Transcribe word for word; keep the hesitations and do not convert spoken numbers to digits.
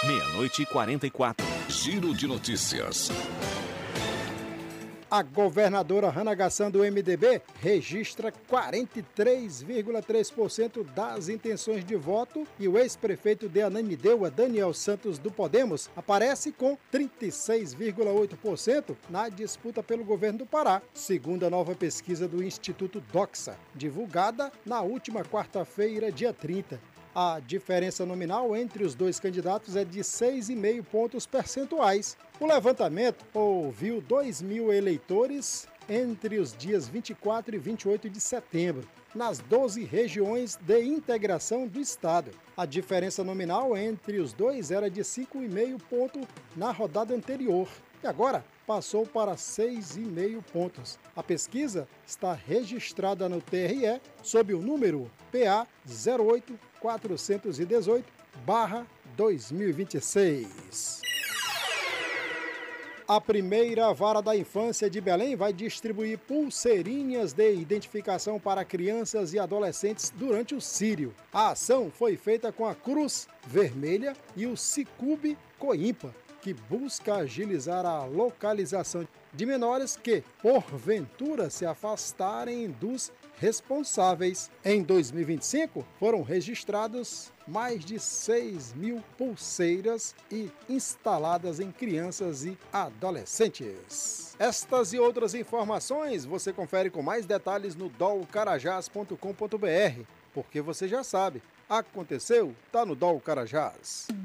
Meia-noite e quarenta e quatro. Giro de notícias. A governadora Hannah Gassan, do M D B, registra quarenta e três vírgula três por cento das intenções de voto e o ex-prefeito de Ananindeua, Daniel Santos, do Podemos, aparece com trinta e seis vírgula oito por cento na disputa pelo governo do Pará, segundo a nova pesquisa do Instituto Doxa, divulgada na última quarta-feira, dia trinta. A diferença nominal entre os dois candidatos é de seis vírgula cinco pontos percentuais. O levantamento ouviu dois mil eleitores entre os dias vinte e quatro e vinte e oito de setembro, nas doze regiões de integração do estado. A diferença nominal entre os dois era de cinco vírgula cinco pontos na rodada anterior e agora passou para seis vírgula cinco pontos. A pesquisa está registrada no T R E sob o número P A zero oito quatrocentos e dezoito barra dois mil e vinte e seis. A primeira vara da infância de Belém vai distribuir pulseirinhas de identificação para crianças e adolescentes durante o Círio. A ação foi feita com a Cruz Vermelha e o Cicobi Coimpa, que busca agilizar a localização de menores que, porventura, se afastarem dos responsáveis. Em dois mil e vinte e cinco, foram registrados mais de seis mil pulseiras e instaladas em crianças e adolescentes. Estas e outras informações você confere com mais detalhes no dol carajás ponto com ponto br, porque você já sabe, aconteceu, tá no Dol Carajás.